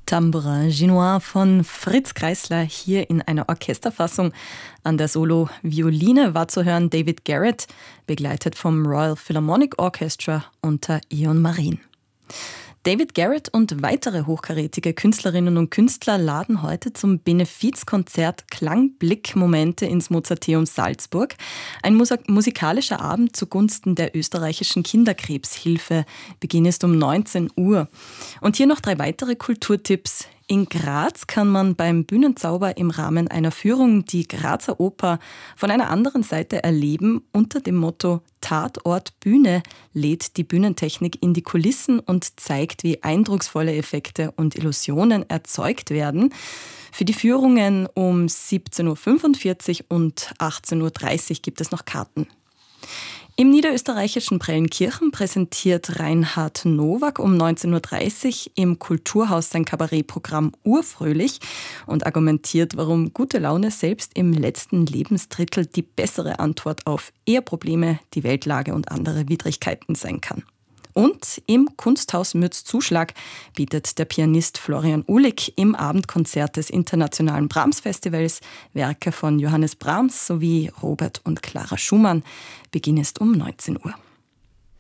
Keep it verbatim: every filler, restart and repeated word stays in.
Tambourin Chinois von Fritz Kreisler hier in einer Orchesterfassung. An der Solo-Violine war zu hören David Garrett, begleitet vom Royal Philharmonic Orchestra unter Ion Marin. David Garrett und weitere hochkarätige Künstlerinnen und Künstler laden heute zum Benefizkonzert Klangblick-Momente ins Mozarteum Salzburg. Ein musikalischer Abend zugunsten der österreichischen Kinderkrebshilfe. Beginn ist um neunzehn Uhr. Und hier noch drei weitere Kulturtipps. In Graz kann man beim Bühnenzauber im Rahmen einer Führung die Grazer Oper von einer anderen Seite erleben. Unter dem Motto Tatort Bühne lädt die Bühnentechnik in die Kulissen und zeigt, wie eindrucksvolle Effekte und Illusionen erzeugt werden. Für die Führungen um siebzehn Uhr fünfundvierzig und achtzehn Uhr dreißig gibt es noch Karten. Im niederösterreichischen Prellenkirchen präsentiert Reinhard Nowak um neunzehn Uhr dreißig im Kulturhaus sein Kabarettprogramm Urfröhlich und argumentiert, warum gute Laune selbst im letzten Lebensdrittel die bessere Antwort auf Eheprobleme, die Weltlage und andere Widrigkeiten sein kann. Und im Kunsthaus Mütz Zuschlag bietet der Pianist Florian Uhlig im Abendkonzert des Internationalen Brahms-Festivals Werke von Johannes Brahms sowie Robert und Clara Schumann. Beginn ist um neunzehn Uhr.